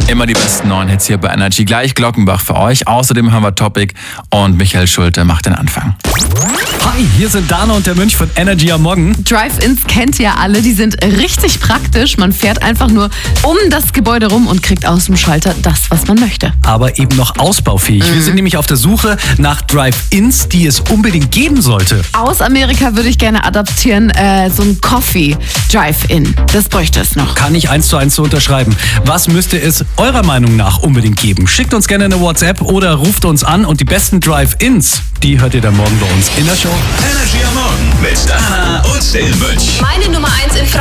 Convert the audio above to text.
Immer die besten neuen Hits hier bei Energy. Gleich Glockenbach für euch. Außerdem haben wir Topic und Michael Schulte macht den Anfang. Hi, hier sind Dana und der Mönch von Energy am Morgen. Drive-Ins kennt ihr alle, die sind richtig praktisch. Man fährt einfach nur um das Gebäude rum und kriegt aus dem Schalter das, was man möchte. Aber eben noch ausbaufähig. Wir sind nämlich auf der Suche nach Drive-Ins, die es unbedingt geben sollte. Aus Amerika würde ich gerne adaptieren, so ein Coffee Drive-In. Das bräuchte es noch. Kann ich 1:1 so unterschreiben. Was müsste es eurer Meinung nach unbedingt geben? Schickt uns gerne eine WhatsApp oder ruft uns an und die besten Drive-Ins, die hört ihr dann morgen bei uns in der Show. Energy am Morgen mit Dana und dem Mönch. Meine Nummer 1 in